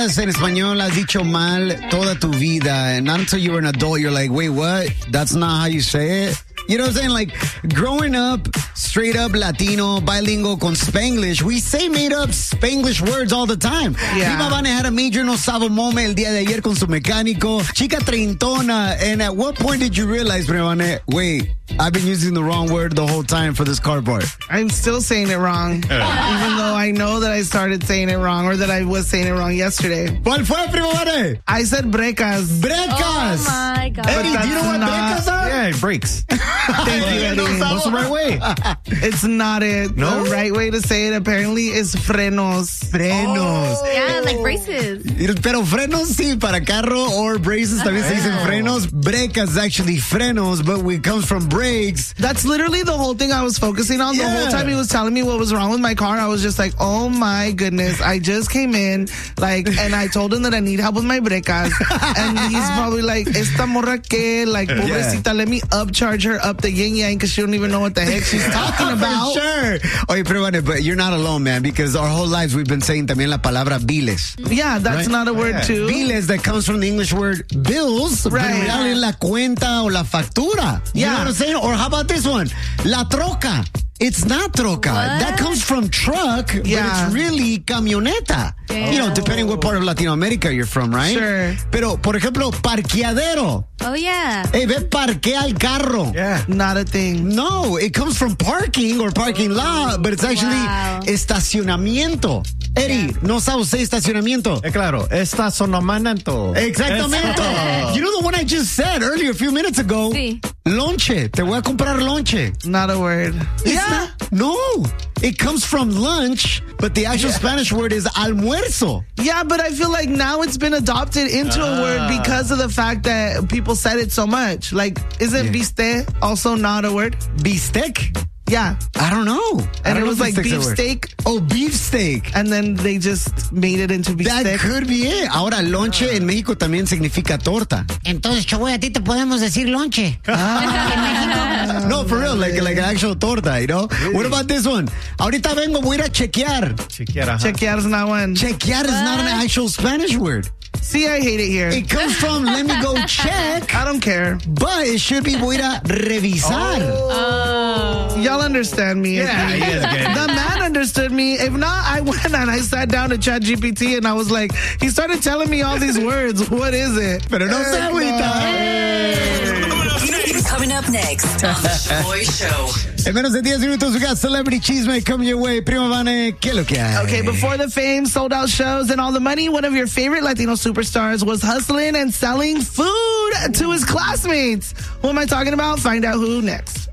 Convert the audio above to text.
palabras en español has dicho mal toda tu vida, and not until you were an adult, you're like, wait, what? That's not how you say it? You know what I'm saying? Like, growing up, straight up Latino, bilingual con Spanglish, we say made up Spanglish words all the time. Yeah. Prima Vane had a major no sabo moment el día de ayer con su mecánico. Chica treintona. And at what point did you realize, Prima Vane, wait, I've been using the wrong word the whole time for this car part? I'm still saying it wrong, even though I know that I started saying it wrong or that I was saying it wrong yesterday. ¿Cuál fue, Prima Vane? I said brecas. Brecas. Oh, my God. Eddie, do you know what brecas are? Yeah, it breaks. Thank you, Eddie. What's the right way? It's not it. No? The right way to say it apparently is frenos. Frenos. Yeah, like braces. Pero frenos, sí, para carro or braces también se dicen frenos. Brecas is actually frenos, but when it comes from brakes. That's literally the whole thing I was focusing on. The whole time he was telling me what was wrong with my car, I was just like, oh my goodness, I just came in, and I told him that I need help with my brecas. And he's probably like, esta morra que, like, pobrecita, let me upcharge her up the yin yang because she don't even know what the heck she's talking about. For sure. Oye, pero bueno, but you're not alone, man, because our whole lives we've been saying también la palabra biles. Yeah, that's not a word too. Biles, that comes from the English word bills. Right. Pero realmente es la cuenta o la factura. You know what I'm saying? Or how about this one? La troca. It's not troca. What? That comes from truck, but it's really camioneta. Damn. You know, depending what part of Latin America you're from, right? Sure. Pero, por ejemplo, parqueadero. Oh, yeah. Hey, ve, parquea el carro. Yeah. Not a thing. No, it comes from parking or parking lot, but it's actually estacionamiento. Eddie, no sabe usted estacionamiento. Claro, estacionamiento. Exactamente. You know the one I just said earlier, a few minutes ago? Sí. Lonche. Te voy a comprar lonche. Not a word. No. It comes from lunch, but the actual Spanish word is almuerzo. Yeah, but I feel like now it's been adopted into a word because of the fact that people said it so much. Like, isn't bistec also not a word? Bistec? Yeah. I don't know. And it was like beef beefsteak. Oh, beefsteak. And then they just made it into beefsteak. That could be it. Ahora, lonche en México también significa torta. Entonces, Choboy, a ti te podemos decir lonche. No, for real, like actual torta, you know? What about this one? Ahorita vengo, voy a ir a chequear. Chequear is not one. Chequear is not an actual Spanish word. See, I hate it here. It comes from let me go check. I don't care. But it should be voy a revisar. Y'all understand me. Yeah, he is good. The man understood me. If not, I went and I sat down to ChatGPT and I was like, he started telling me all these words. What is it? Pero no se agüita. Coming up next on the Shaboy Show. En menos de 10 minutos, we got Celebrity Chisme coming your way. Prima Vane, ¿qué es lo que hay? Okay, before the fame, sold out shows, and all the money, one of your favorite Latino superstars was hustling and selling food to his classmates. Who am I talking about? Find out who next.